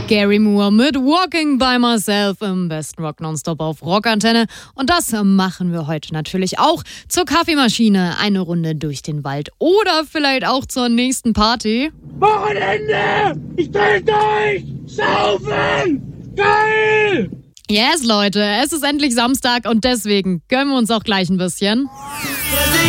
Gary Moore mit Walking by Myself im besten Rock Nonstop auf Rockantenne. Und das machen wir heute natürlich auch zur Kaffeemaschine. Eine Runde durch den Wald oder vielleicht auch zur nächsten Party. Wochenende! Ich dreh durch! Saufen! Geil! Yes, Leute, es ist endlich Samstag und deswegen gönnen wir uns auch gleich ein bisschen.